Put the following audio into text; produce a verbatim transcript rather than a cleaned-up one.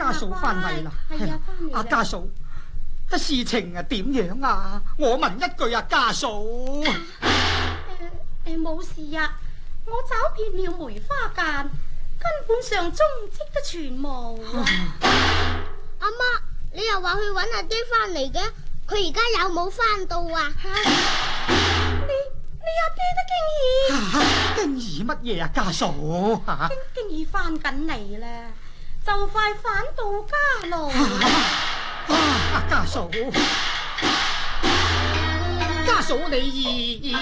家嫂翻嚟啦。 係啊，翻嚟啦。 阿家嫂，事情啊點樣啊？我問一句啊，家嫂。誒誒，冇事啊，我找遍了梅花間，根本上蹤跡都全無啊。 阿媽，你又話去揾阿爹翻嚟嘅，佢而家有冇翻到啊？ 你你阿爹都經已經已乜嘢啊？家嫂吓， 經經已翻緊嚟啦，就快返到家咯。 啊，家嫂，家嫂你